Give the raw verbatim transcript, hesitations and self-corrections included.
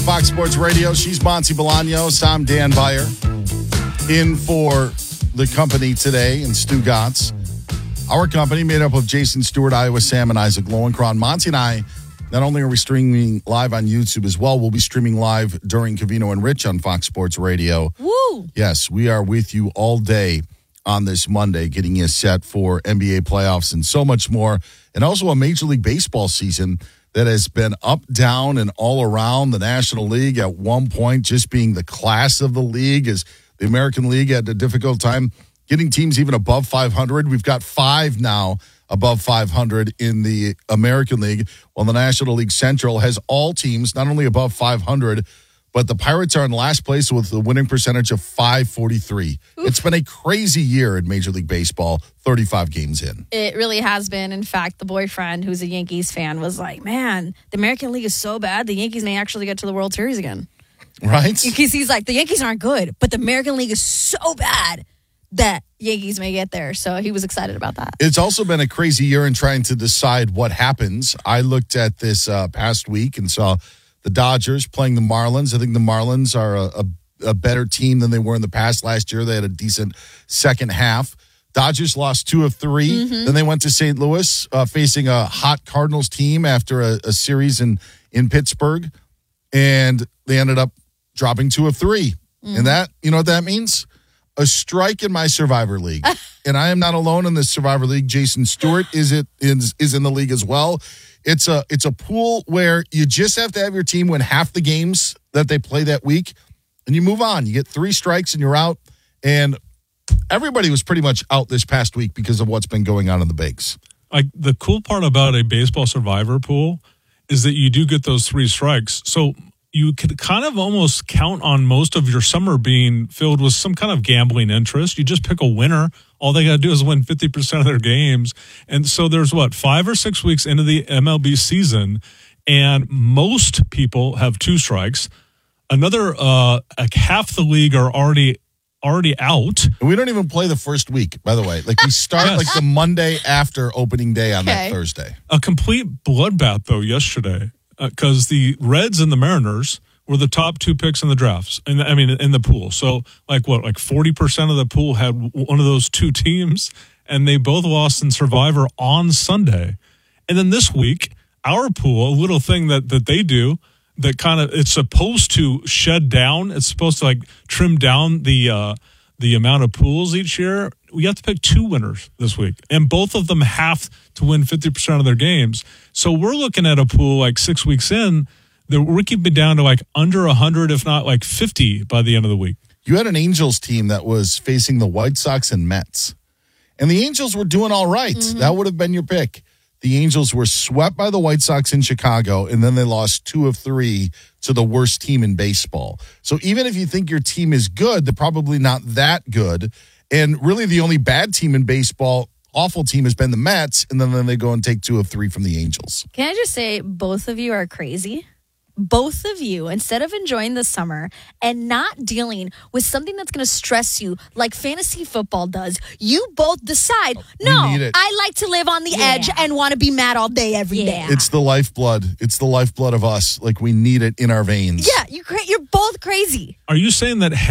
Fox Sports Radio. She's Monty Bolaños. I'm Dan Beyer. In for the company today in Stu Gotts. Our company made up of Jason Stewart, Iowa Sam, and Isaac Lowenkron. Monty and I, not only are we streaming live on YouTube as well, we'll be streaming live during Covino and Rich on Fox Sports Radio. Woo! Yes, we are with you all day on this Monday, getting you set for N B A playoffs and so much more. And also a Major League Baseball season that has been up, down, and all around the National League. At one point, just being the class of the league, as the American League had a difficult time getting teams even above five hundred. We've got five now above five hundred in the American League, while the National League Central has all teams not only above five hundred, but the Pirates are in last place with a winning percentage of five forty-three. Oof. It's been a crazy year in Major League Baseball, thirty-five games in. It really has been. In fact, the boyfriend, who's a Yankees fan, was like, man, the American League is so bad, the Yankees may actually get to the World Series again. Right? Because he's like, the Yankees aren't good, but the American League is so bad that Yankees may get there. So he was excited about that. It's also been a crazy year in trying to decide what happens. I looked at this uh, past week and saw the Dodgers playing the Marlins. I think the Marlins are a, a, a better team than they were in the past. Last year, they had a decent second half. Dodgers lost two of three. Mm-hmm. Then they went to Saint Louis, uh, facing a hot Cardinals team after a, a series in, in Pittsburgh. And they ended up dropping two of three. Mm-hmm. And that, you know what that means? A strike in my Survivor League. And I am not alone in this Survivor League. Jason Stewart is it is, is in the league as well. It's a it's a pool where you just have to have your team win half the games that they play that week, and you move on. You get three strikes and you're out. And everybody was pretty much out this past week because of what's been going on in the bigs. Like, the cool part about a baseball Survivor pool is that you do get those three strikes. So you could kind of almost count on most of your summer being filled with some kind of gambling interest. You just pick a winner. All they got to do is win fifty percent of their games. And so there's, what, five or six weeks into the M L B season, and most people have two strikes. Another, uh, like half the league are already already out. And we don't even play the first week, by the way. Like, we start yes. like the Monday after opening day on okay. that Thursday. A complete bloodbath, though, yesterday. Because uh, the Reds and the Mariners were the top two picks in the drafts, and I mean in the pool. So, like what, like forty percent of the pool had one of those two teams, and they both lost in Survivor on Sunday. And then this week, our pool, a little thing that that they do that kind of it's supposed to shed down. It's supposed to like trim down the uh, the amount of pools each year. We have to pick two winners this week, and both of them have to win fifty percent of their games. So we're looking at a pool like six weeks in that we're keeping down to like under one hundred, if not like fifty by the end of the week. You had an Angels team that was facing the White Sox and Mets, and the Angels were doing all right. Mm-hmm. That would have been your pick. The Angels were swept by the White Sox in Chicago, and then they lost two of three to the worst team in baseball. So even if you think your team is good, they're probably not that good. And really the only bad team in baseball, awful team, has been the Mets, and then, then they go and take two of three from the Angels. Can I just say both of you are crazy? Both of you, instead of enjoying the summer and not dealing with something that's going to stress you like fantasy football does, you both decide, oh, no, I like to live on the yeah. edge and want to be mad all day every yeah. day. It's the lifeblood. It's the lifeblood of us. Like, we need it in our veins. Yeah, you cra- you're both crazy. Are you saying that